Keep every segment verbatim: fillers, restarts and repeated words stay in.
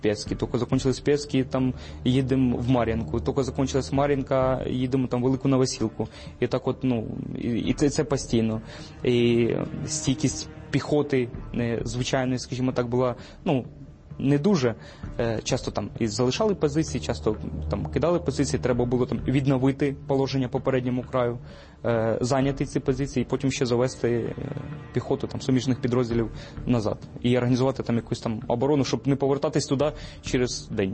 Пецькі, тільки закінчились Пецькі, там їдемо в Мар'їнку, тільки закінчилась Мар'їнка, їдемо там в Велику Новосілку. І так от, ну, і це, це постійно. І стійкість піхоти, звичайно, скажімо так, була, ну, не дуже. Часто там і залишали позиції, часто там кидали позиції, треба було там відновити положення по передньому краю, зайняти ці позиції і потім ще завести піхоту там суміжних підрозділів назад і організувати там якусь там оборону, щоб не повертатись туди через день.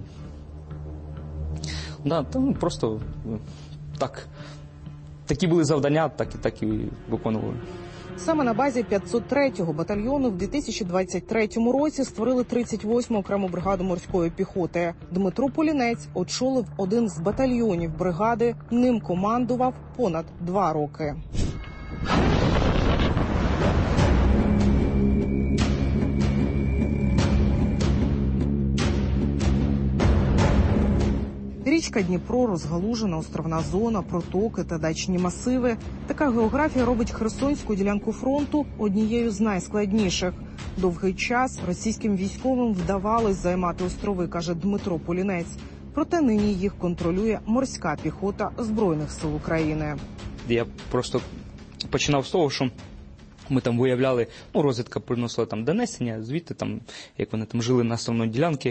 Да, там просто так. Такі були завдання, так і так і виконували. Саме на базі п'ятсот третього батальйону в дві тисячі двадцять третьому році створили тридцять восьму окрему бригаду морської піхоти. Дмитро Полінець очолив один з батальйонів бригади, ним командував понад два роки. Річка Дніпро, розгалужена островна зона, протоки та дачні масиви. Така географія робить Херсонську ділянку фронту однією з найскладніших. Довгий час російським військовим вдавалось займати острови, каже Дмитро Полінець. Проте нині їх контролює морська піхота Збройних сил України. Я просто починав з того, що ми там виявляли, ну, розвідка приносила там донесення, звідти там, як вони там жили на основній ділянці.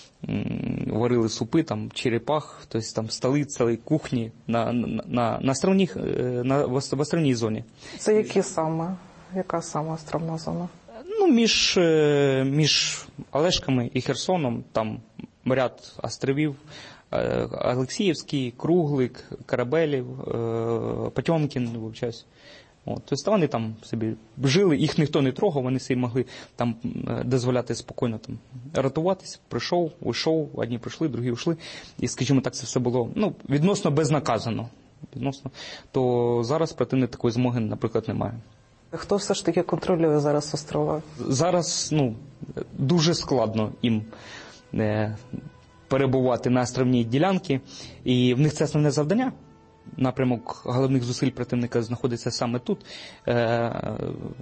Варили супи, там, черепах, тобто там столи, цілі кухні на, на, на, на, островній, на в островній зоні. Це які саме? Яка саме островна зона? Ну, між, між Олешками і Херсоном, там ряд островів, Олексіївський, Круглик, Корабелів, Потьомкін, вибачаюсь. От, тобто вони там собі жили, їх ніхто не трогав, вони собі могли там дозволяти спокійно там рятуватись. Прийшов, уйшов, одні прийшли, другі ушли. І, скажімо так, це все було, ну, відносно безнаказано. Відносно. То зараз противник такої змоги, наприклад, немає. Хто все ж таки контролює зараз острова? Зараз, ну, дуже складно їм е, перебувати на островній ділянці, і в них це основне завдання. Напрямок головних зусиль противника знаходиться саме тут. Е,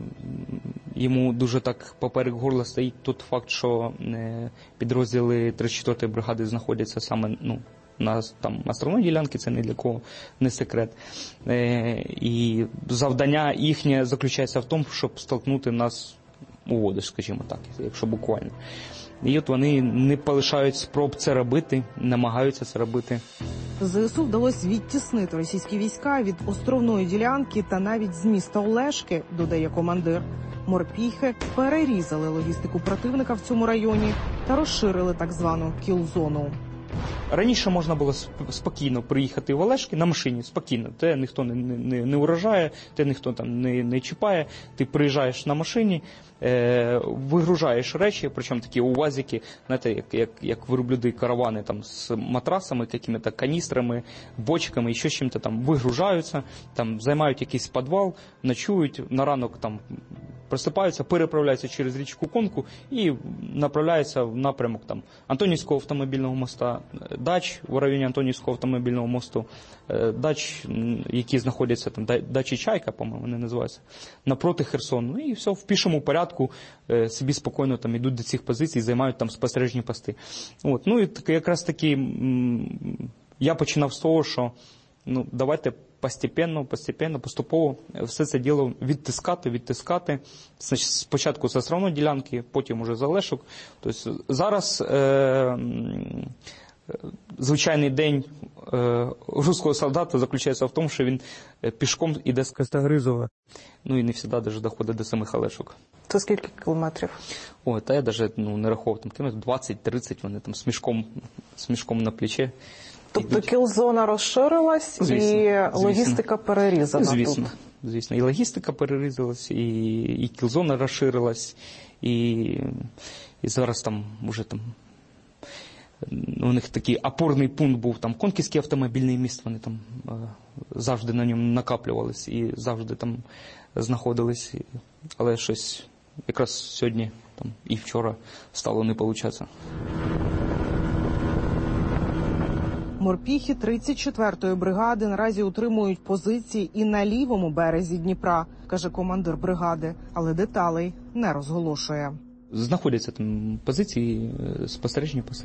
йому дуже так поперек горла стоїть тут факт, що е, підрозділи тридцять четвертої бригади знаходяться саме, ну, на там островній ділянці, це ні для кого не секрет. Е, і завдання їхнє заключається в тому, щоб столкнути нас у воду, скажімо так, якщо буквально. І от вони не полишають спроб це робити, намагаються це робити. ЗСУ вдалося відтіснити російські війська від островної ділянки та навіть з міста Олешки, додає командир. Морпіхи перерізали логістику противника в цьому районі та розширили так звану кіл-зону. Раніше можна було спокійно приїхати в Олешки на машині, спокійно. Те ніхто не, не, не уражає, те ніхто там не, не чіпає. Ти приїжджаєш на машині, е, вигружаєш речі, причому такі УАЗики, знаєте, як, як, як вироблюють каравани там, з матрасами, якими-то каністрами, бочками і що з чим-то там вигружаються, там займають якийсь підвал, ночують, на ранок там просипаються, переправляються через річку Конку і направляються в напрямок там Антонівського автомобільного моста, дач в районі Антонівського автомобільного мосту, дач, які знаходяться там, дачі Чайка, по-моєму, вони називаються, напроти Херсону. І все в пішому порядку собі спокійно там йдуть до цих позицій, займають там спостережні пости. От. Ну і так, якраз таки я починав з того, що ну, давайте постепенно, постепенно, поступово все це діло відтискати, відтискати. Значить, спочатку з островної ділянки, потім уже з Олешок. Тобто зараз е, звичайний день е, руського солдата заключається в тому, що він пішком іде з Костогризова. Ну і не завжди навіть доходить до самих Олешок. Це скільки кілометрів? Ой, та я навіть ну, не рахував, там кілометрів двадцять-тридцять, вони там з мішком, з мішком на плечі. Тобто кіл-зона розширилась, звісно, і логістика звісно. перерізана звісно, тут? Звісно, і логістика перерізалась, і, і кіл-зона розширилась, і, і зараз там вже там у них такий опорний пункт був, там Конківський автомобільний міст, вони там завжди на ньому накаплювались і завжди там знаходились, але щось якраз сьогодні там, і вчора стало не получатися. Морпіхи тридцять четвертої бригади наразі утримують позиції і на лівому березі Дніпра, каже командир бригади, але деталей не розголошує. Знаходяться там позиції, спостережні позиції.